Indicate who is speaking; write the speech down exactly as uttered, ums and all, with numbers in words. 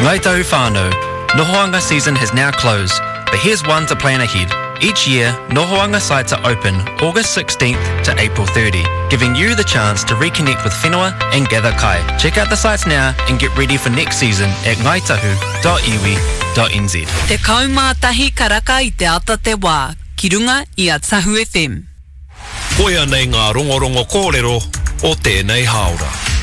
Speaker 1: Ngai tahu whānau, Nohoanga season has now closed, but here's one to plan ahead. Each year, Nohoanga sites are open August sixteenth to April thirtieth, giving you the chance to reconnect with whenua and gather kai. Check out the sites now and get ready for next season at ngaitahu dot iwi dot n z.
Speaker 2: Te kaumātahi karaka I te ata te wā, ki runga I a Tahu F M.
Speaker 3: Koia nei ngā rongorongo kōrero o tēnei haora.